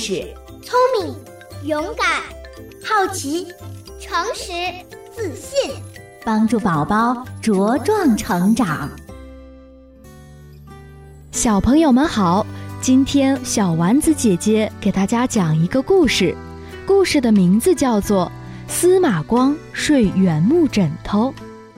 识， 聪明、勇敢、好奇、诚实、自信， 帮助宝宝茁壮成长。 小朋友们好，今天小丸子姐姐给大家讲一个故事，故事的名字叫做司马光睡原木枕头。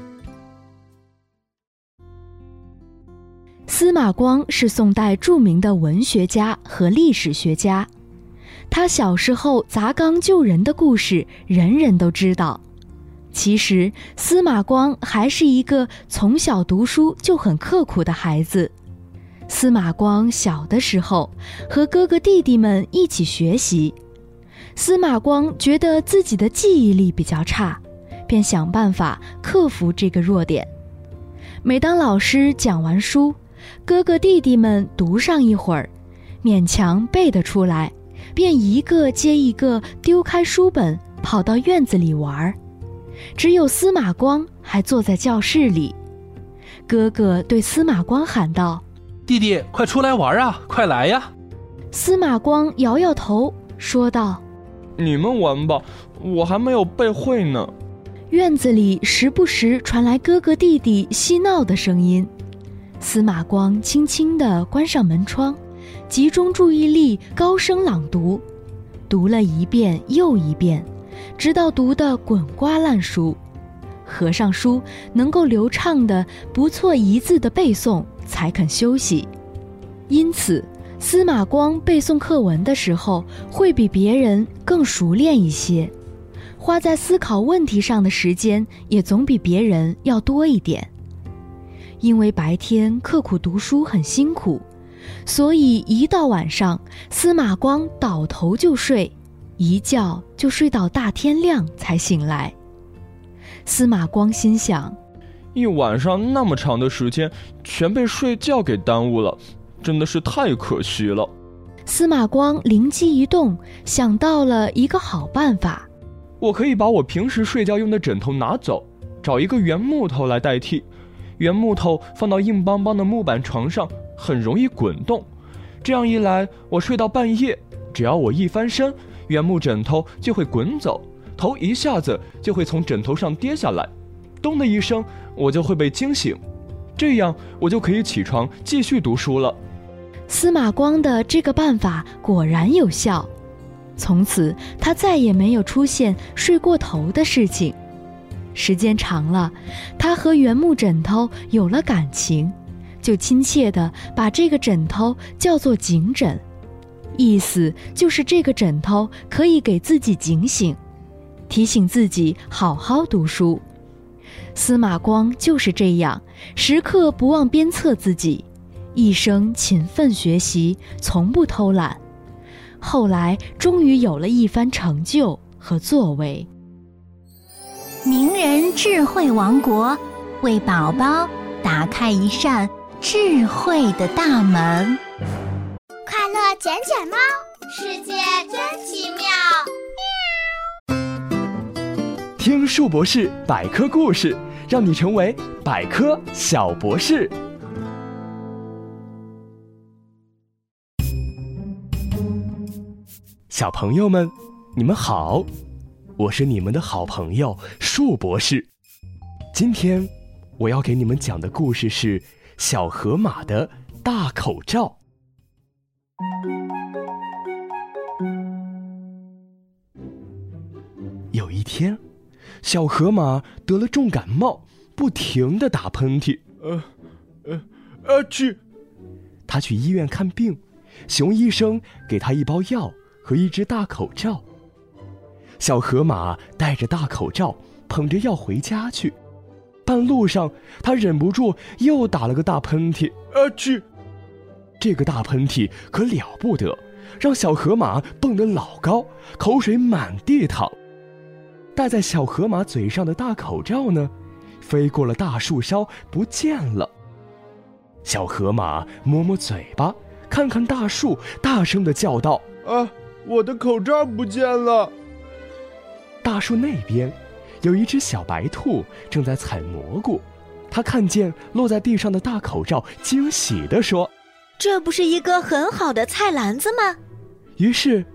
司马光是宋代著名的文学家和历史学家，他小时候砸缸救人的故事人人都知道。其实司马光还是一个从小读书就很刻苦的孩子。司马光小的时候和哥哥弟弟们一起学习，司马光觉得自己的记忆力比较差，便想办法克服这个弱点。每当老师讲完书，哥哥弟弟们读上一会儿，勉强背得出来，便一个接一个丢开书本跑到院子里玩。只有司马光还坐在教室里。哥哥对司马光喊道： 弟弟，快出来玩啊，快来呀！ 司马光摇摇头说道： 你们玩吧，我还没有背会呢。 院子里时不时传来哥哥弟弟嬉闹的声音。司马光轻轻地关上门窗，集中注意力高声朗读，读了一遍又一遍，直到读得滚瓜烂熟。合上书，能够流畅的不错一字的背诵，才肯休息。因此司马光背诵课文的时候会比别人更熟练一些，花在思考问题上的时间也总比别人要多一点。因为白天刻苦读书很辛苦，所以一到晚上司马光倒头就睡，一觉就睡到大天亮才醒来。司马光心想， 一晚上那么长的时间全被睡觉给耽误了，真的是太可惜了。 司马光灵机一动，想到了一个好办法。 我可以把我平时睡觉用的枕头拿走，找一个圆木头来代替。圆木头放到硬邦邦的木板床上，很容易滚动。这样一来，我睡到半夜，只要我一翻身，圆木枕头就会滚走，头一下子就会从枕头上跌下来，咚的一声，我就会被惊醒。这样我就可以起床继续读书了。 司马光的这个办法果然有效，从此他再也没有出现睡过头的事情。时间长了，他和原木枕头有了感情，就亲切地把这个枕头叫做警枕，意思就是这个枕头可以给自己警醒，提醒自己好好读书。司马光就是这样，时刻不忘鞭策自己，一生勤奋学习，从不偷懒。后来终于有了一番成就和作为。 名人智慧王国，为宝宝打开一扇智慧的大门。 快乐捡捡猫，世界真奇妙。 听树博士百科故事，让你成为百科小博士。小朋友们，你们好，我是你们的好朋友树博士。今天我要给你们讲的故事是小河马的大口罩。有一天，小河马得了重感冒，不停地打喷嚏。他去医院看病，熊医生给他一包药和一只大口罩。小河马戴着大口罩，捧着药回家去。半路上，他忍不住又打了个大喷嚏。这个大喷嚏可了不得，让小河马蹦得老高，口水满地淌。戴在小河马嘴上的大口罩呢，飞过了大树梢不见了。小河马摸摸嘴巴，看看大树，大声地叫道： 我的口罩不见了。 大树那边有一只小白兔正在采蘑菇，它看见落在地上的大口罩，惊喜地说： 这不是一个很好的菜篮子吗？ 于是